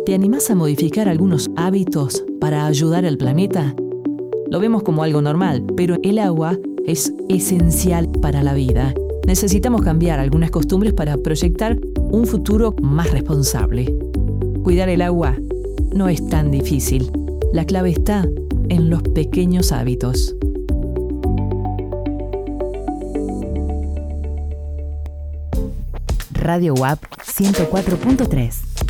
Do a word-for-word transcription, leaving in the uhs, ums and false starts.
¿Te animás a modificar algunos hábitos para ayudar al planeta? Lo vemos como algo normal, pero el agua es esencial para la vida. Necesitamos cambiar algunas costumbres para proyectar un futuro más responsable. Cuidar el agua no es tan difícil. La clave está en los pequeños hábitos. Radio U A P ciento cuatro punto tres.